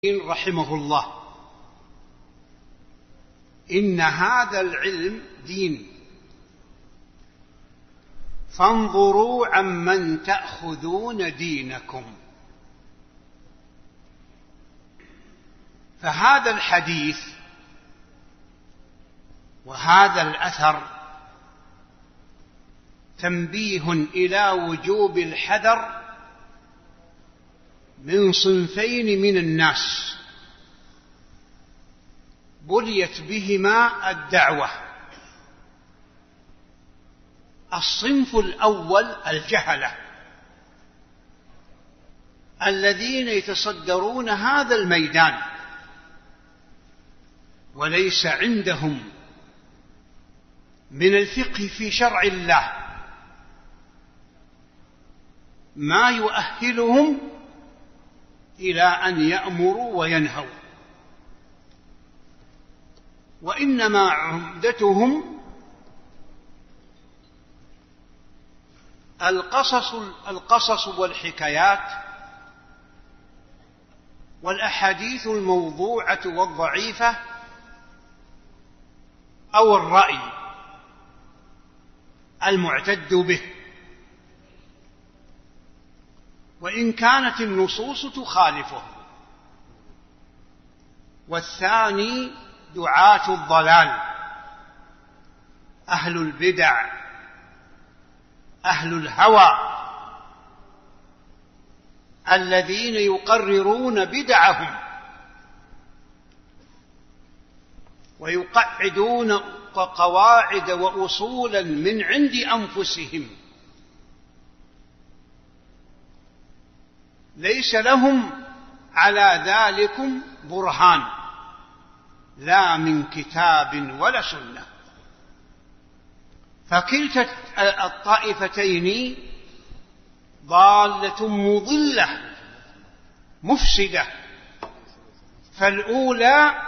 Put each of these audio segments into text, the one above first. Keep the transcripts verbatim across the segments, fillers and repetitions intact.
رحمه الله: إن هذا العلم دين، فانظروا عمن تأخذون دينكم. فهذا الحديث وهذا الأثر تنبيه إلى وجوب الحذر من صنفين من الناس بليت بهما الدعوة. الصنف الأول الجهلة الذين يتصدرون هذا الميدان وليس عندهم من الفقه في شرع الله ما يؤهلهم إلى أن يأمروا وينهوا، وإنما عمدتهم القصص القصص والحكايات والأحاديث الموضوعة والضعيفة أو الرأي المعتد به، وإن كانت النصوص تخالفه. والثاني دعاة الضلال، أهل البدع، أهل الهوى، الذين يقررون بدعهم ويقعدون قواعد وأصولا من عند أنفسهم ليس لهم على ذلك برهان لا من كتاب ولا سنة. فكلتا الطائفتين ضالة مضلة مفسدة. فالأولى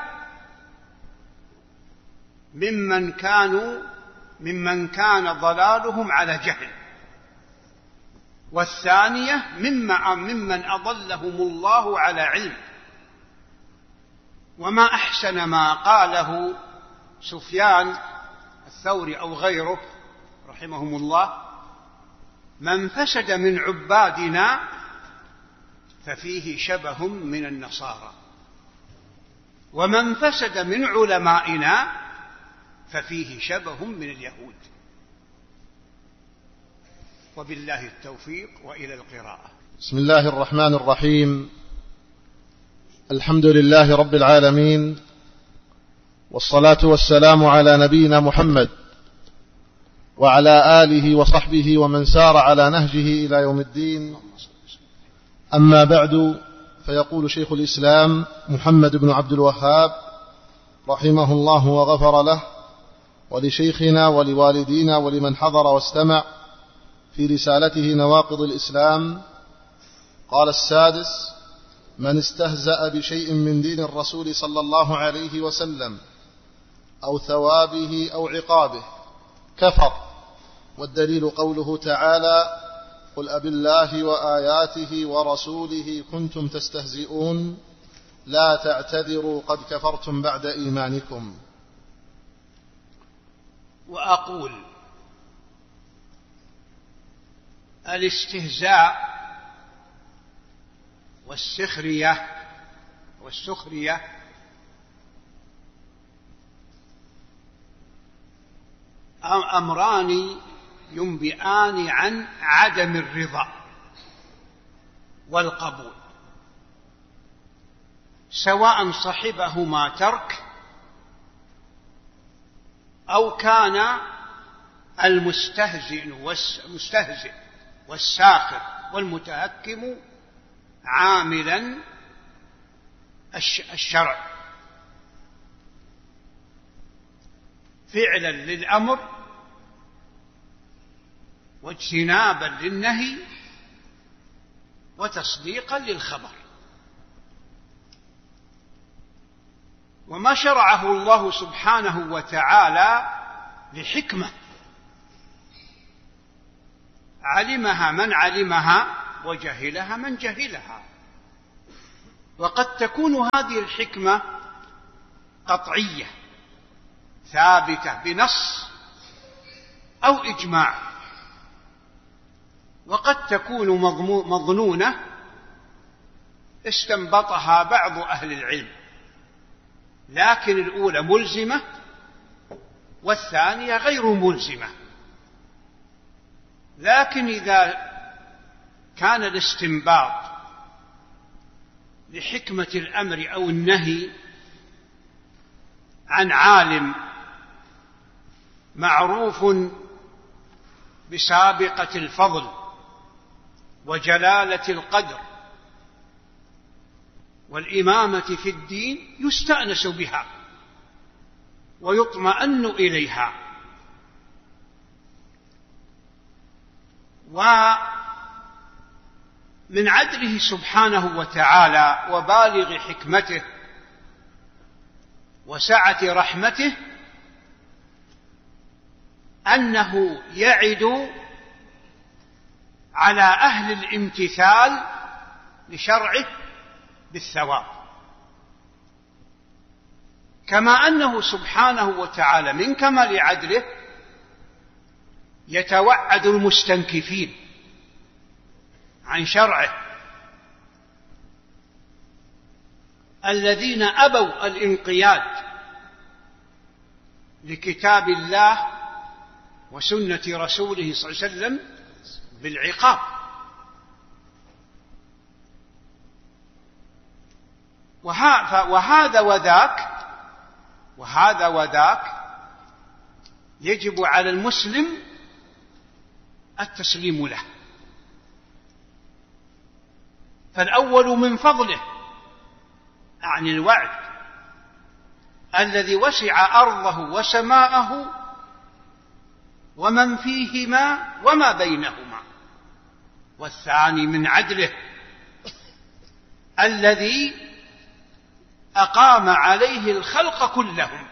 ممن كانوا ممن كان ضلالهم على جهل، والثانية ممن أضلهم الله على علم. وما أحسن ما قاله سفيان الثوري أو غيره رحمهم الله: من فسد من عبادنا ففيه شبه من النصارى، ومن فسد من علمائنا ففيه شبه من اليهود. وبالله التوفيق، وإلى القراءة. بسم الله الرحمن الرحيم. الحمد لله رب العالمين، والصلاة والسلام على نبينا محمد وعلى آله وصحبه ومن سار على نهجه إلى يوم الدين. أما بعد، فيقول شيخ الإسلام محمد بن عبد الوهاب رحمه الله وغفر له، ولشيخنا ولوالدينا ولمن حضر واستمع، في رسالته نواقض الإسلام: قال السادس: من استهزأ بشيء من دين الرسول صلى الله عليه وسلم أو ثوابه أو عقابه كفر. والدليل قوله تعالى: قل أبالله وآياته ورسوله كنتم تستهزئون لا تعتذروا قد كفرتم بعد إيمانكم. وأقول: الاستهزاء والسخرية والسخرية أمران ينبئان عن عدم الرضا والقبول، سواء صحبهما ترك أو كان المستهزئ والمستهزئ والساخر والمتهكم عاملا الشرع فعلا للأمر واجتنابا للنهي وتصديقا للخبر. وما شرعه الله سبحانه وتعالى لحكمة علمها من علمها وجهلها من جهلها. وقد تكون هذه الحكمة قطعية ثابتة بنص أو إجماع، وقد تكون مظنونة استنبطها بعض أهل العلم، لكن الأولى ملزمة والثانية غير ملزمة. لكن إذا كان الاستنباط لحكمة الأمر أو النهي عن عالم معروف بسابقة الفضل وجلالة القدر والإمامة في الدين، يستأنس بها ويطمئن إليها. ومن عدله سبحانه وتعالى وبالغ حكمته وسعة رحمته أنه يعد على أهل الامتثال لشرعه بالثواب، كما أنه سبحانه وتعالى من كمال عدله يتوعد المستنكفين عن شرعه الذين أبوا الانقياد لكتاب الله وسنة رسوله صلى الله عليه وسلم بالعقاب. وهذا وذاك وهذا وذاك يجب على المسلم التسليم له. فالأول من فضله عن الوعد الذي وسع أرضه وسماءه ومن فيهما وما بينهما، والثاني من عدله الذي أقام عليه الخلق كلهم.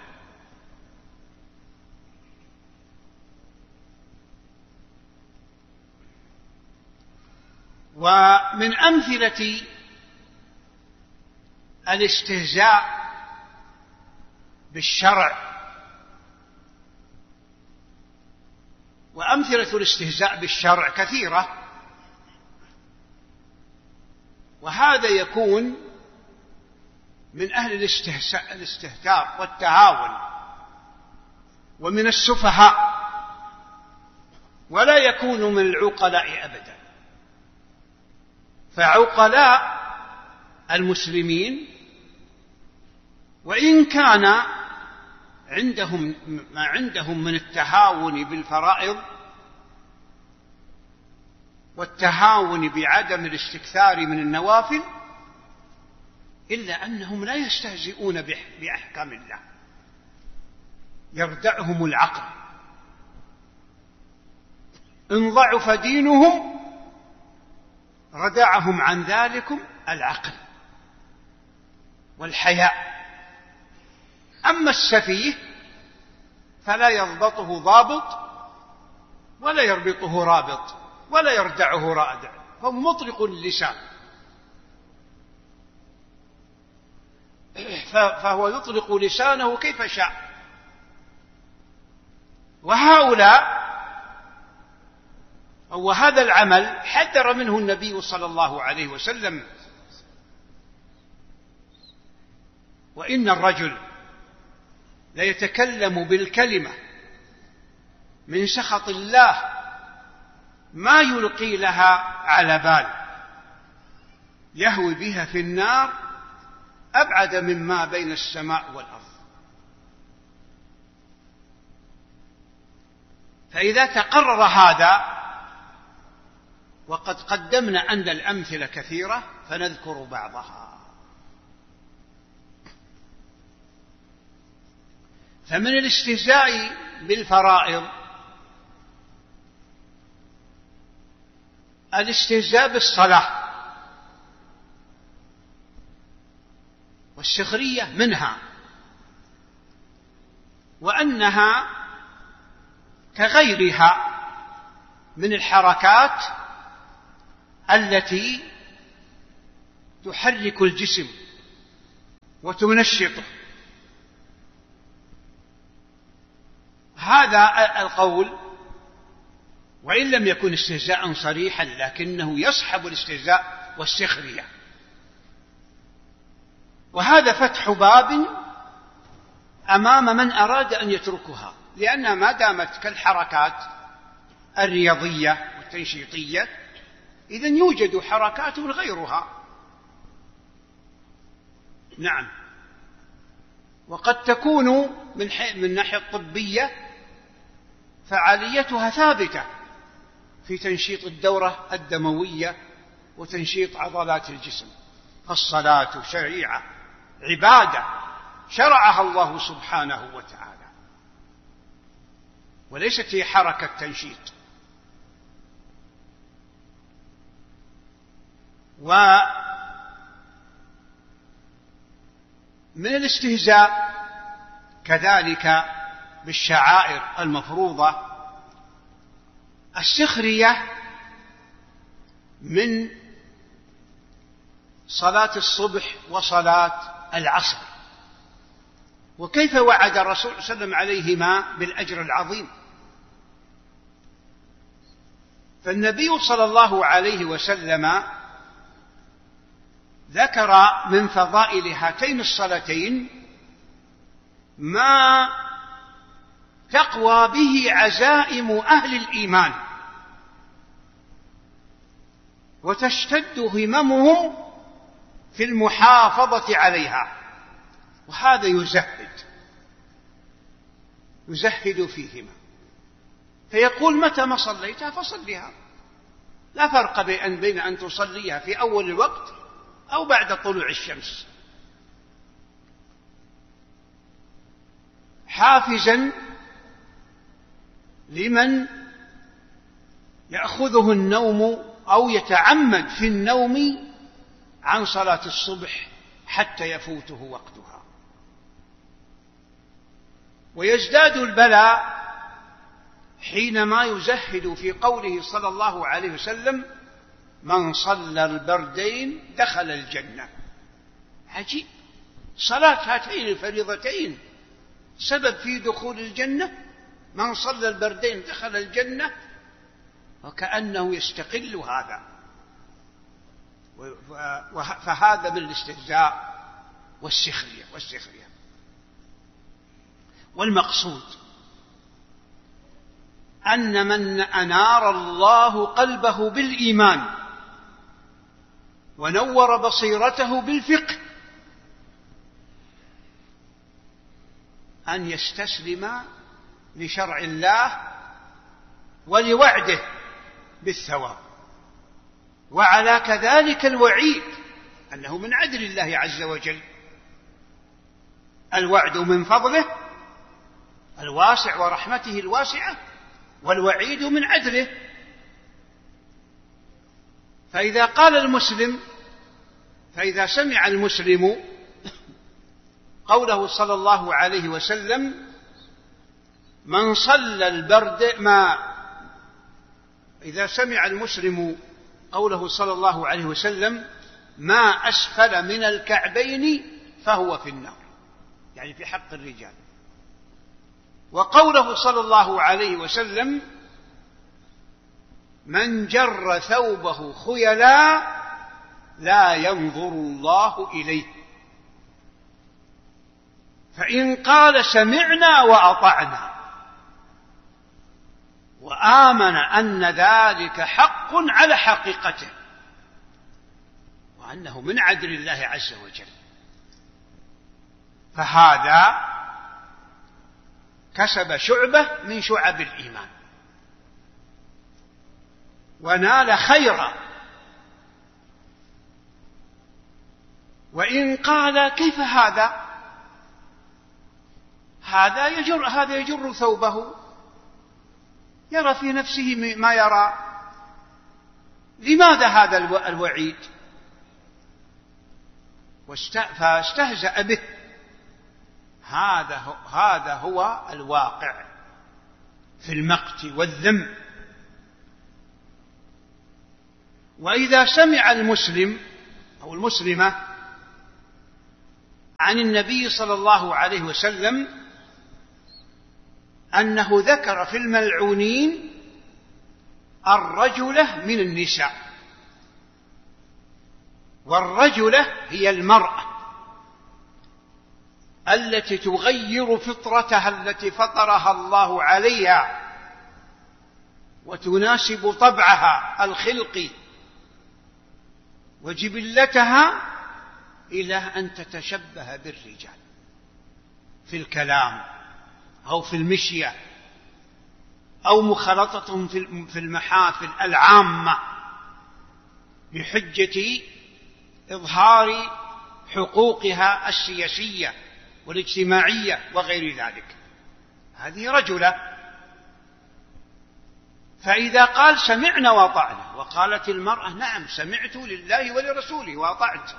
ومن أمثلة الاستهزاء بالشرع وأمثلة الاستهزاء بالشرع كثيرة، وهذا يكون من أهل الاستهتار والتهاون ومن السفهاء، ولا يكون من العقلاء أبدا. فعقلاء المسلمين وإن كان عندهم ما عندهم من التهاون بالفرائض والتهاون بعدم الاستكثار من النوافل، إلا أنهم لا يستهزئون بأحكام الله، يردعهم العقل. إن ضعف دينهم ردعهم عن ذلكم العقل والحياء. أما السفيه فلا يضبطه ضابط ولا يربطه رابط ولا يردعه رادع، هو مطلق اللسان، فهو يطلق لسانه كيف شاء. وهؤلاء وهذا العمل حذر منه النبي صلى الله عليه وسلم. وإن الرجل ليتكلم بالكلمة من سخط الله ما يلقي لها على بال، يهوي بها في النار أبعد مما بين السماء والأرض. فإذا تقرر هذا، وقد قدمنا أن الأمثلة كثيرة فنذكر بعضها. فمن الاستهزاء بالفرائض الاستهزاء بالصلاة، والسخرية منها، وأنها كغيرها من الحركات التي تحرك الجسم وتنشطه. هذا القول وإن لم يكن استهزاء صريحا لكنه يصحب الاستهزاء والسخرية، وهذا فتح باب أمام من أراد أن يتركها، لأنها ما دامت كالحركات الرياضية والتنشيطية إذن يوجد حركات غيرها. نعم، وقد تكون من من الناحية الطبية فعاليتها ثابتة في تنشيط الدورة الدموية وتنشيط عضلات الجسم. فالصلاة شريعة عبادة شرعها الله سبحانه وتعالى، وليست هي حركة تنشيط. ومن الاستهزاء كذلك بالشعائر المفروضة السخرية من صلاة الصبح وصلاة العصر، وكيف وعد الرسول صلى الله عليه وسلم عليهما بالأجر العظيم. فالنبي صلى الله عليه وسلم ذكر من فضائل هاتين الصلاتين ما تقوى به عزائم أهل الإيمان وتشتد هممهم في المحافظة عليها، وهذا يزهد يزهد فيهما، فيقول متى ما صليتها فصليها، لا فرق بين أن تصليها في أول الوقت أو بعد طلوع الشمس، حافزا لمن يأخذه النوم أو يتعمد في النوم عن صلاة الصبح حتى يفوته وقتها. ويزداد البلاء حينما يزهد في قوله صلى الله عليه وسلم من صلى البردين دخل الجنة. عجيب، صلاة هاتين الفريضتين سبب في دخول الجنة، من صلى البردين دخل الجنة، وكأنه يستقل هذا. فهذا من الاستهزاء والسخرية والسخرية. والمقصود أن من أنار الله قلبه بالإيمان ونور بصيرته بالفقه أن يستسلم لشرع الله ولوعده بالثواب، وعلى كذلك الوعيد أنه من عدل الله عز وجل، الوعد من فضله الواسع ورحمته الواسعة، والوعيد من عدله. فإذا قال المسلم فإذا سمع المسلم قوله صلى الله عليه وسلم من صلى البرد ما إذا سمع المسلم قوله صلى الله عليه وسلم ما أسفل من الكعبين فهو في النار، يعني في حق الرجال. وقوله صلى الله عليه وسلم من جر ثوبه خيلا لا ينظر الله إليه، فإن قال سمعنا وأطعنا وآمن أن ذلك حق على حقيقته وأنه من عدل الله عز وجل، فهذا كسب شعبة من شعب الإيمان ونال خيرا. وإن قال كيف هذا هذا يجر هذا يجر ثوبه، يرى في نفسه ما يرى، لماذا هذا الوعيد؟ فاستهزأ به. هذا هذا هو الواقع في المقت والذم. وإذا سمع المسلم أو المسلمة عن النبي صلى الله عليه وسلم أنه ذكر في الملعونين الرجلة من النساء، والرجلة هي المرأة التي تغير فطرتها التي فطرها الله عليها وتناسب طبعها الخلقي وجبلتها إلى أن تتشبه بالرجال في الكلام أو في المشية أو مخالطتهم في المحافل العامة بحجة إظهار حقوقها السياسية والاجتماعية وغير ذلك. هذه رجلة. فإذا قال سمعنا وأطعنا، وقالت المرأة نعم سمعت لله ولرسوله وأطعت،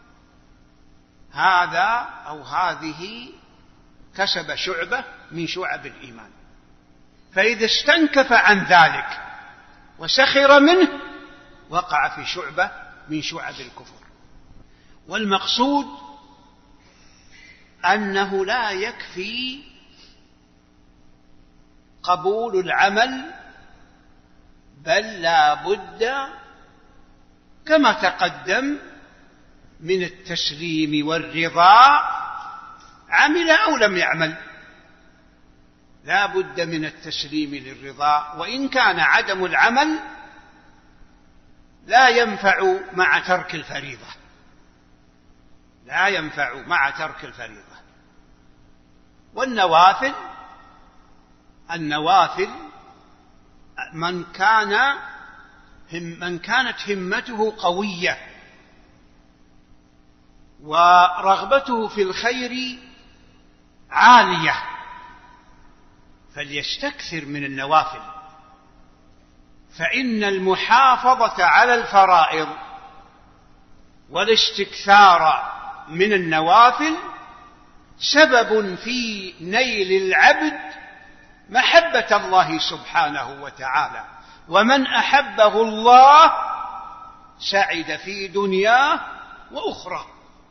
هذا أو هذه كسب شعبة من شعب الإيمان. فإذا استنكف عن ذلك وسخر منه وقع في شعبة من شعب الكفر. والمقصود أنه لا يكفي قبول العمل، بل لا بد كما تقدم من التسليم والرضا، عمل أو لم يعمل، لا بد من التسليم للرضا، وإن كان عدم العمل لا ينفع مع ترك الفريضة، لا ينفع مع ترك الفريضة. والنوافل النوافل من كان من كانت همته قوية ورغبته في الخير عالية فليستكثر من النوافل، فإن المحافظة على الفرائض والاستكثار من النوافل سبب في نيل العبد محبة الله سبحانه وتعالى، ومن أحبه الله سعد في دنياه وأخرى.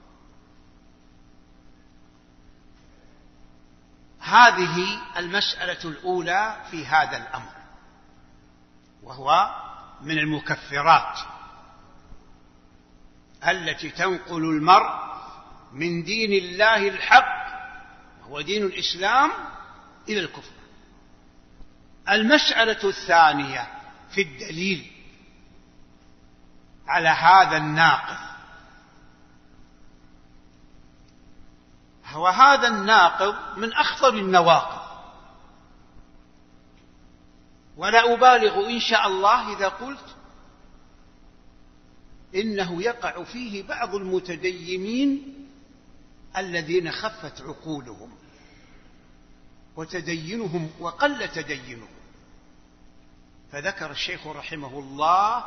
هذه المسألة الأولى في هذا الأمر، وهو من المكفرات التي تنقل المرء من دين الله الحق وهو دين الإسلام إلى الكفر. المسألة الثانية في الدليل على هذا الناقض، وهذا الناقض من أخطر النواقض، ولا أبالغ إن شاء الله إذا قلت إنه يقع فيه بعض المتدينين الذين خفت عقولهم وتدينهم وقل تدينهم. فذكر الشيخ رحمه الله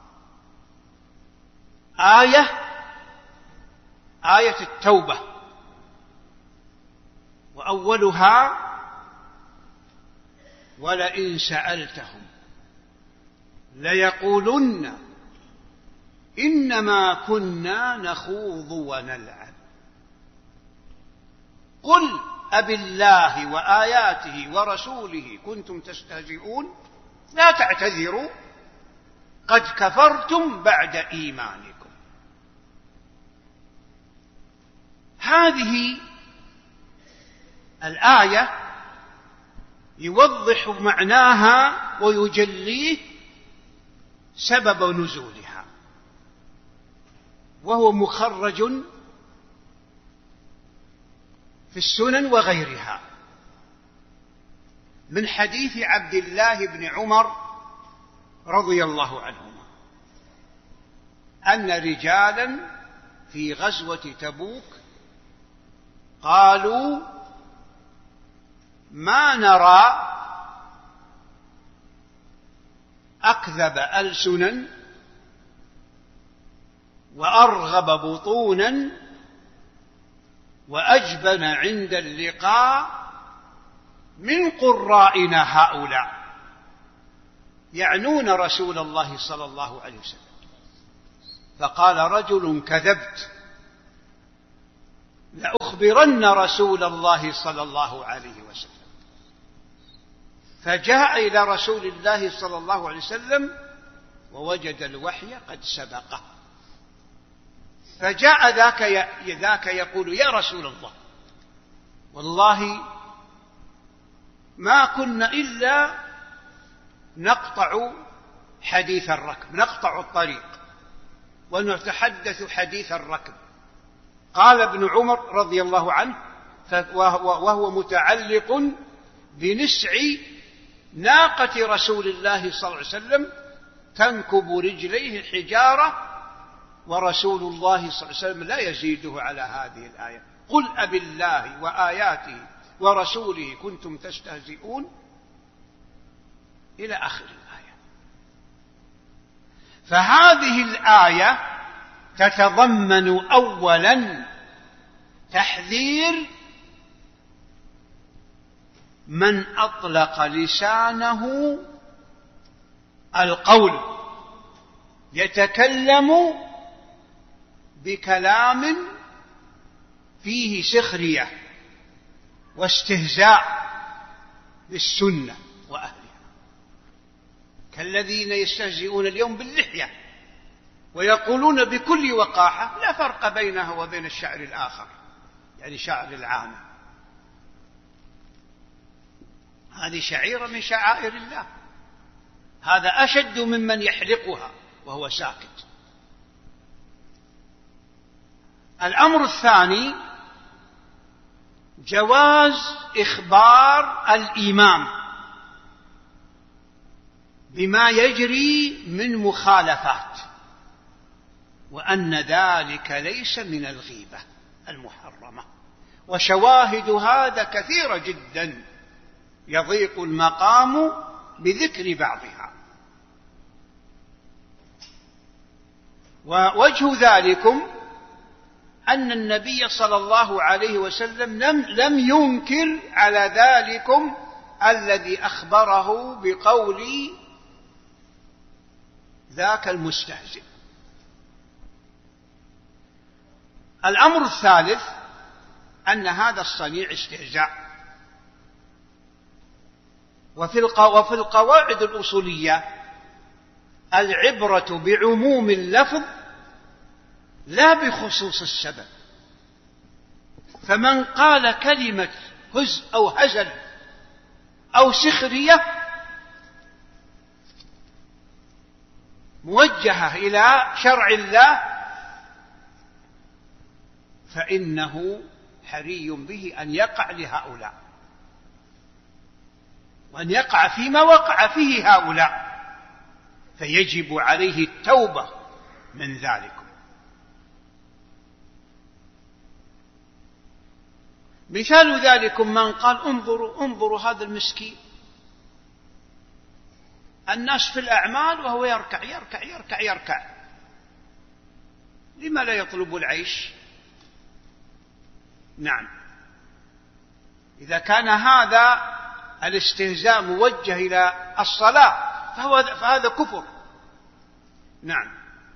آية آية التوبة، وأولها ولئن سألتهم ليقولن إنما كنا نخوض ونلعب قل أبالله وآياته ورسوله كنتم تستهزئون لا تعتذروا قد كفرتم بعد إيمانكم. هذه الآية يوضح معناها ويجليه سبب نزولها، وهو مخرج في السنن وغيرها من حديث عبد الله بن عمر رضي الله عنهما أن رجالا في غزوة تبوك قالوا ما نرى أكذب ألسنا وأرغب بطونا وأجبن عند اللقاء من قرائنا هؤلاء، يعنون رسول الله صلى الله عليه وسلم. فقال رجل: كذبت، لأخبرن رسول الله صلى الله عليه وسلم. فجاء إلى رسول الله صلى الله عليه وسلم ووجد الوحي قد سبقه، فجاء ذاك ذاك يقول: يا رسول الله، والله ما كنا إلا نقطع حديث الركب، نقطع الطريق ونتحدث حديث الركب. قال ابن عمر رضي الله عنه وهو متعلق بنسع ناقة رسول الله صلى الله عليه وسلم تنكب رجليه الحجارة، ورسول الله صلى الله عليه وسلم لا يزيده على هذه الآية: قل أب الله وآياته ورسوله كنتم تستهزئون، إلى آخر الآية. فهذه الآية تتضمن أولا تحذير من أطلق لسانه القول، يتكلم بكلام فيه سخرية واستهزاء بالسنة وأهلها، كالذين يستهزئون اليوم باللحية ويقولون بكل وقاحة: لا فرق بينها وبين الشعر الآخر، يعني شعر العامة. هذه شعيرة من شعائر الله، هذا أشد ممن يحلقها وهو ساكت. الأمر الثاني جواز إخبار الإمام بما يجري من مخالفات، وأن ذلك ليس من الغيبة المحرمة، وشواهد هذا كثيرة جدا يضيق المقام بذكر بعضها. ووجه ذلكم أن النبي صلى الله عليه وسلم لم, لم ينكر على ذلكم الذي أخبره بقول ذاك المستهزئ. الأمر الثالث أن هذا الصنيع استهزاء. وفي القواعد الأصولية العبرة بعموم اللفظ لا بخصوص السبب، فمن قال كلمة هز أو هزل أو سخرية موجهة إلى شرع الله فإنه حري به أن يقع لهؤلاء، وأن يقع فيما وقع فيه هؤلاء، فيجب عليه التوبة من ذلك. مثال ذلك من قال: انظروا انظروا هذا المسكين، الناس في الأعمال وهو يركع يركع يركع يركع، لما لا يطلب العيش؟ نعم، إذا كان هذا الاستهزاء موجه إلى الصلاة فهو فهذا كفر. نعم.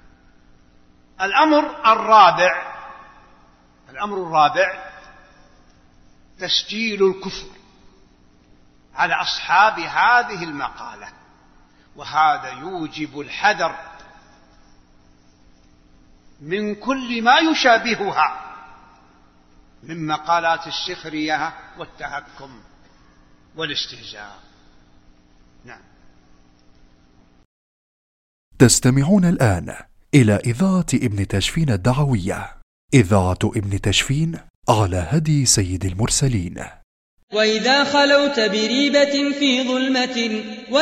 الأمر الرابع الأمر الرابع تسجيل الكفر على أصحاب هذه المقالة، وهذا يوجب الحذر من كل ما يشابهها من مقالات السخرية والتهكم والاستهزاء. نعم. تستمعون الآن إلى إذاعة ابن تشفين الدعوية، إذاعة ابن تشفين على هدي سيد المرسلين. وإذا خلوت بريبة في ظلمة